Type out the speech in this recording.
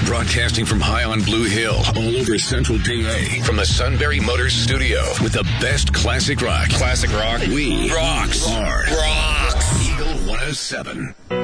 Broadcasting from high on Blue Hill, all over Central PA. From the Sunbury Motors Studio, with the best classic rock. Classic rock. We rocks. Are rocks. Eagle 107.